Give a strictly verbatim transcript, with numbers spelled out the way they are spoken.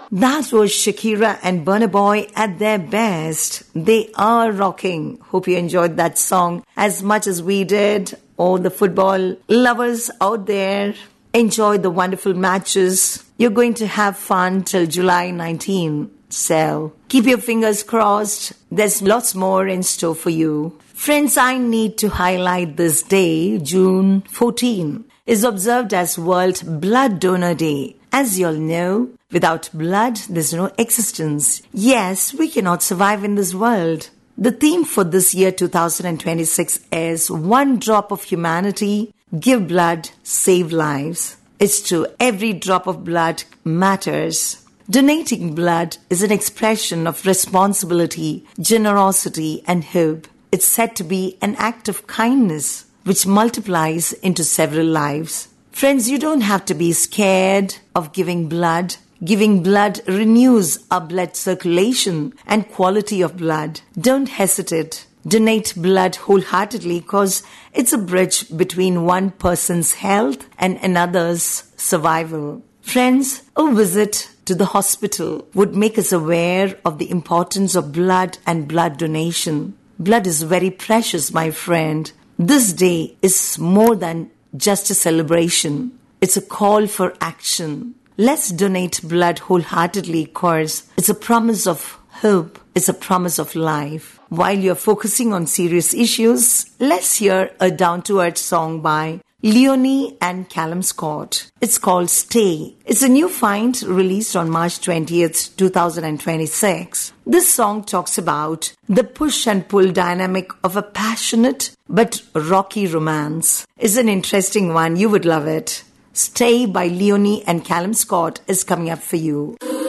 That was Shakira and Burna Boy at their best. They are rocking. Hope you enjoyed that song as much as we did. All the football lovers out there, enjoy the wonderful matches. You're going to have fun till July nineteenth. So keep your fingers crossed. There's lots more in store for you. Friends, I need to highlight this day, June fourteenth, is observed as World Blood Donor Day. As you all know, without blood, there's no existence. Yes, we cannot survive in this world. The theme for this year, two thousand twenty-six, is One Drop of Humanity, Give Blood, Save Lives. It's true, every drop of blood matters. Donating blood is an expression of responsibility, generosity, and hope. It's said to be an act of kindness, which multiplies into several lives. Friends, you don't have to be scared of giving blood. Giving blood renews our blood circulation and quality of blood. Don't hesitate. Donate blood wholeheartedly because it's a bridge between one person's health and another's survival. Friends, a visit to the hospital would make us aware of the importance of blood and blood donation. Blood is very precious, my friend. This day is more than just a celebration. It's a call for action. Let's donate blood wholeheartedly because it's a promise of hope. It's a promise of life. While you're focusing on serious issues, let's hear a down-to-earth song by Leonie and Callum Scott. It's called Stay. It's a new find released on March twentieth, twenty twenty-six. This song talks about the push and pull dynamic of a passionate but rocky romance. It's an interesting one. You would love it. Stay by Leonie and Callum Scott is coming up for you.